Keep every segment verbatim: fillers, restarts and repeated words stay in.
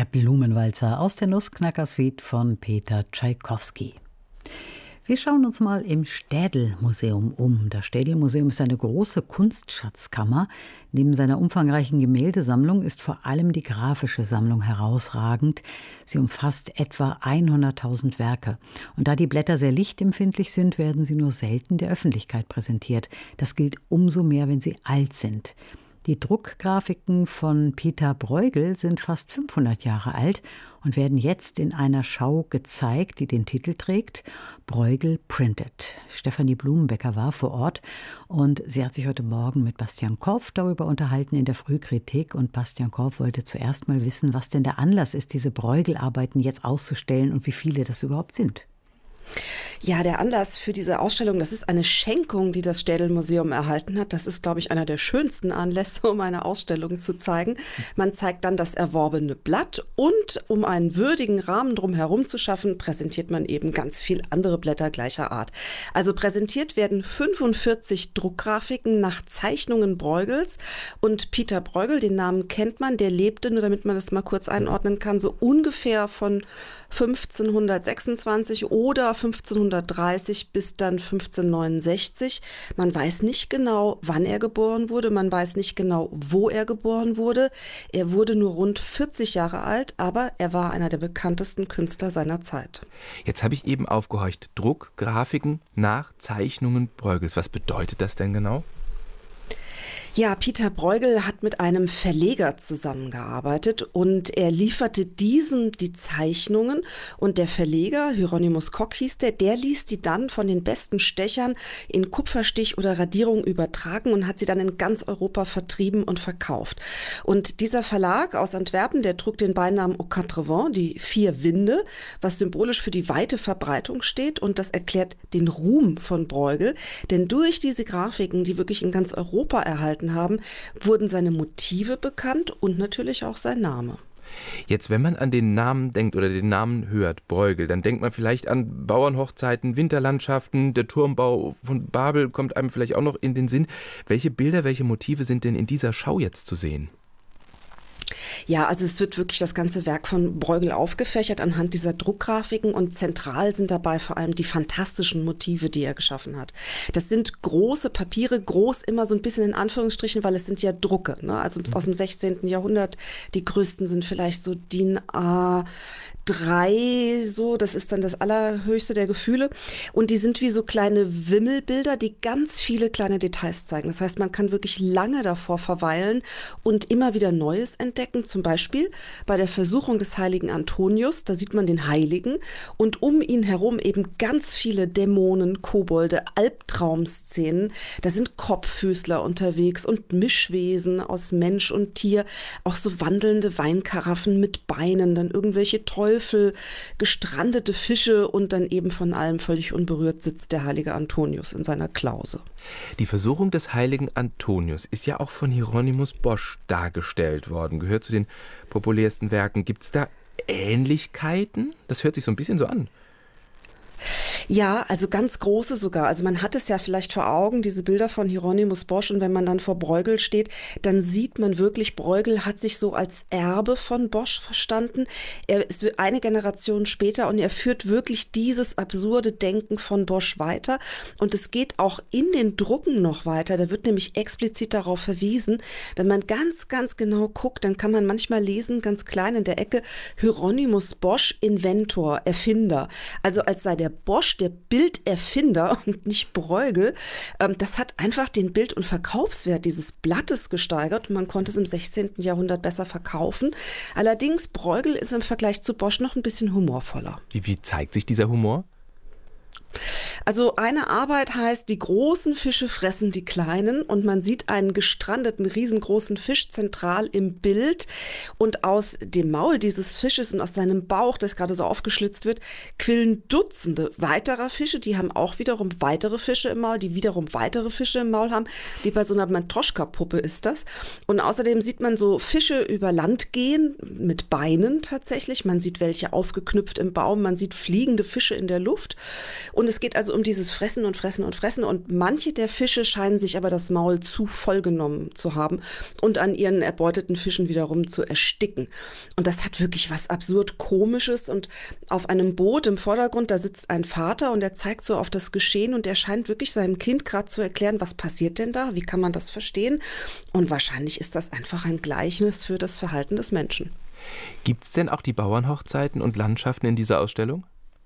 Der Blumenwalzer aus der Nussknacker-Suite von Peter Tschaikowski. Wir schauen uns mal im Städel-Museum um. Das Städel-Museum ist eine große Kunstschatzkammer. Neben seiner umfangreichen Gemäldesammlung ist vor allem die grafische Sammlung herausragend. Sie umfasst etwa hunderttausend Werke. Und da die Blätter sehr lichtempfindlich sind, werden sie nur selten der Öffentlichkeit präsentiert. Das gilt umso mehr, wenn sie alt sind. Die Druckgrafiken von Peter Bruegel sind fast fünfhundert Jahre alt und werden jetzt in einer Schau gezeigt, die den Titel trägt, Bruegel Printed. Stefanie Blumenbecker war vor Ort und sie hat sich heute Morgen mit Bastian Korff darüber unterhalten in der Frühkritik. Und Bastian Korff wollte zuerst mal wissen, was denn der Anlass ist, diese Bruegel-Arbeiten jetzt auszustellen und wie viele das überhaupt sind. Ja, der Anlass für diese Ausstellung, das ist eine Schenkung, die das Städel-Museum erhalten hat. Das ist, glaube ich, einer der schönsten Anlässe, um eine Ausstellung zu zeigen. Man zeigt dann das erworbene Blatt und um einen würdigen Rahmen drumherum zu schaffen, präsentiert man eben ganz viel andere Blätter gleicher Art. Also präsentiert werden fünfundvierzig Druckgrafiken nach Zeichnungen Bruegels. Und Peter Bruegel, den Namen kennt man, der lebte, nur damit man das mal kurz einordnen kann, so ungefähr von fünfzehnhundertsechsundzwanzig oder fünfzehnhundertdreißig bis dann fünfzehnhundertneunundsechzig. Man weiß nicht genau, wann er geboren wurde, man weiß nicht genau, wo er geboren wurde. Er wurde nur rund vierzig Jahre alt, aber er war einer der bekanntesten Künstler seiner Zeit. Jetzt habe ich eben aufgehorcht. Druck, Grafiken nach Zeichnungen Bruegels. Was bedeutet das denn genau? Ja, Peter Bruegel hat mit einem Verleger zusammengearbeitet und er lieferte diesem die Zeichnungen und der Verleger, Hieronymus Kock hieß der, der ließ die dann von den besten Stechern in Kupferstich oder Radierung übertragen und hat sie dann in ganz Europa vertrieben und verkauft. Und dieser Verlag aus Antwerpen, der trug den Beinamen Aux Quatre Vents, die vier Winde, was symbolisch für die weite Verbreitung steht, und das erklärt den Ruhm von Bruegel, denn durch diese Grafiken, die wirklich in ganz Europa erhalten haben, wurden seine Motive bekannt und natürlich auch sein Name. Jetzt, wenn man an den Namen denkt oder den Namen hört, Bruegel, dann denkt man vielleicht an Bauernhochzeiten, Winterlandschaften, der Turmbau von Babel kommt einem vielleicht auch noch in den Sinn. Welche Bilder, welche Motive sind denn in dieser Schau jetzt zu sehen? Ja, also es wird wirklich das ganze Werk von Bruegel aufgefächert anhand dieser Druckgrafiken und zentral sind dabei vor allem die fantastischen Motive, die er geschaffen hat. Das sind große Papiere, groß immer so ein bisschen in Anführungsstrichen, weil es sind ja Drucke, ne? Also aus dem sechzehnten Jahrhundert, die größten sind vielleicht so D I N A drei, so, das ist dann das allerhöchste der Gefühle. Und die sind wie so kleine Wimmelbilder, die ganz viele kleine Details zeigen. Das heißt, man kann wirklich lange davor verweilen und immer wieder Neues entdecken. Zum Beispiel bei der Versuchung des heiligen Antonius, da sieht man den Heiligen und um ihn herum eben ganz viele Dämonen, Kobolde, Albtraumszenen. Da sind Kopffüßler unterwegs und Mischwesen aus Mensch und Tier, auch so wandelnde Weinkaraffen mit Beinen, dann irgendwelche Teufel, gestrandete Fische und dann eben von allem völlig unberührt sitzt der heilige Antonius in seiner Klause. Die Versuchung des heiligen Antonius ist ja auch von Hieronymus Bosch dargestellt worden, gehört zu den populärsten Werken. Gibt es da Ähnlichkeiten? Das hört sich so ein bisschen so an. Ja, also ganz große sogar. Also man hat es ja vielleicht vor Augen, diese Bilder von Hieronymus Bosch, und wenn man dann vor Bruegel steht, dann sieht man wirklich, Bruegel hat sich so als Erbe von Bosch verstanden. Er ist eine Generation später und er führt wirklich dieses absurde Denken von Bosch weiter und es geht auch in den Drucken noch weiter. Da wird nämlich explizit darauf verwiesen, wenn man ganz, ganz genau guckt, dann kann man manchmal lesen, ganz klein in der Ecke, Hieronymus Bosch, Inventor, Erfinder. Also als sei der Bosch der Bilderfinder und nicht Bruegel. Das hat einfach den Bild- und Verkaufswert dieses Blattes gesteigert und man konnte es im sechzehnten Jahrhundert besser verkaufen. Allerdings, Bruegel ist im Vergleich zu Bosch noch ein bisschen humorvoller. Wie, wie zeigt sich dieser Humor? Also eine Arbeit heißt, die großen Fische fressen die kleinen und man sieht einen gestrandeten, riesengroßen Fisch zentral im Bild und aus dem Maul dieses Fisches und aus seinem Bauch, das gerade so aufgeschlitzt wird, quillen Dutzende weiterer Fische, die haben auch wiederum weitere Fische im Maul, die wiederum weitere Fische im Maul haben, wie bei so einer Matroschka-Puppe ist das. Und außerdem sieht man so Fische über Land gehen, mit Beinen tatsächlich, man sieht welche aufgeknüpft im Baum, man sieht fliegende Fische in der Luft und Und es geht also um dieses Fressen und Fressen und Fressen. Und manche der Fische scheinen sich aber das Maul zu vollgenommen zu haben und an ihren erbeuteten Fischen wiederum zu ersticken. Und das hat wirklich was absurd Komisches. Und auf einem Boot im Vordergrund, da sitzt ein Vater und er zeigt so auf das Geschehen und er scheint wirklich seinem Kind gerade zu erklären, was passiert denn da? Wie kann man das verstehen? Und wahrscheinlich ist das einfach ein Gleichnis für das Verhalten des Menschen. Gibt es denn auch die Bauernhochzeiten und Landschaften in dieser Ausstellung?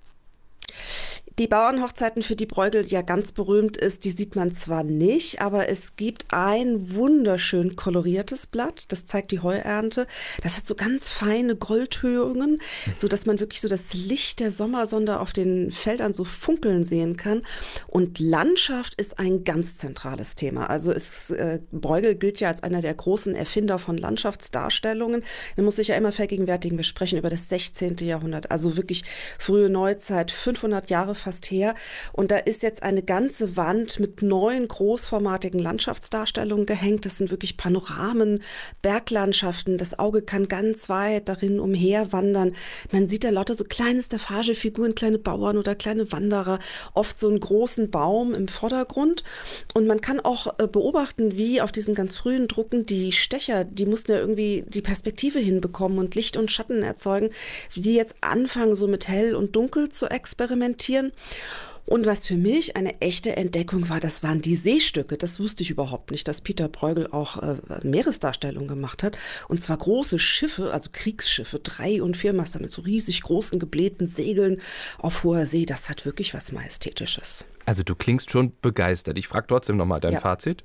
Die Bauernhochzeiten, für die Bruegel ja ganz berühmt ist, die sieht man zwar nicht, aber es gibt ein wunderschön koloriertes Blatt, das zeigt die Heuernte. Das hat so ganz feine Goldhöhungen, sodass man wirklich so das Licht der Sommersonne auf den Feldern so funkeln sehen kann. Und Landschaft ist ein ganz zentrales Thema. Also es, äh, Bruegel gilt ja als einer der großen Erfinder von Landschaftsdarstellungen. Man muss sich ja immer vergegenwärtigen, wir sprechen über das sechzehnte Jahrhundert, also wirklich frühe Neuzeit, fünfhundert Jahre fast her. Und da ist jetzt eine ganze Wand mit neun großformatigen Landschaftsdarstellungen gehängt. Das sind wirklich Panoramen, Berglandschaften. Das Auge kann ganz weit darin umherwandern. Man sieht da lauter so kleine Staffagefiguren, kleine Bauern oder kleine Wanderer, oft so einen großen Baum im Vordergrund. Und man kann auch beobachten, wie auf diesen ganz frühen Drucken die Stecher, die mussten ja irgendwie die Perspektive hinbekommen und Licht und Schatten erzeugen, wie die jetzt anfangen, so mit Hell und Dunkel zu experimentieren. Und was für mich eine echte Entdeckung war, das waren die Seestücke. Das wusste ich überhaupt nicht, dass Peter Bruegel auch äh, Meeresdarstellungen gemacht hat. Und zwar große Schiffe, also Kriegsschiffe, Drei- und Viermaster mit so riesig großen geblähten Segeln auf hoher See. Das hat wirklich was Majestätisches. Also du klingst schon begeistert. Ich frage trotzdem nochmal dein Ja. Fazit.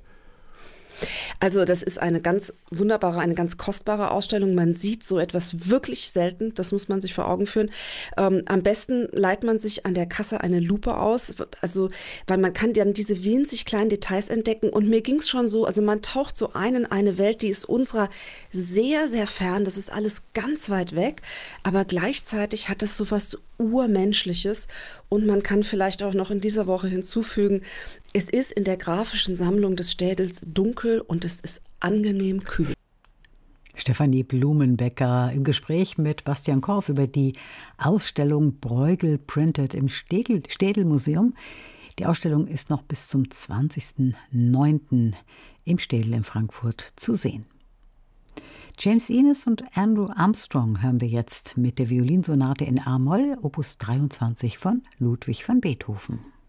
Also das ist eine ganz wunderbare, eine ganz kostbare Ausstellung. Man sieht so etwas wirklich selten, das muss man sich vor Augen führen. Ähm, am besten leiht man sich an der Kasse eine Lupe aus, also weil man kann dann diese winzig kleinen Details entdecken. Und mir ging es schon so, also man taucht so ein in eine Welt, die ist unserer sehr, sehr fern. Das ist alles ganz weit weg, aber gleichzeitig hat es so was Urmenschliches. Und man kann vielleicht auch noch in dieser Woche hinzufügen, es ist in der grafischen Sammlung des Städels dunkel und es ist angenehm kühl. Stefanie Blumenbecker im Gespräch mit Bastian Korf über die Ausstellung Bruegel Printed im Städel, Städelmuseum. Die Ausstellung ist noch bis zum zwanzigsten neunten im Städel in Frankfurt zu sehen. James Innes und Andrew Armstrong hören wir jetzt mit der Violinsonate in A-Moll, Opus dreiundzwanzig von Ludwig van Beethoven.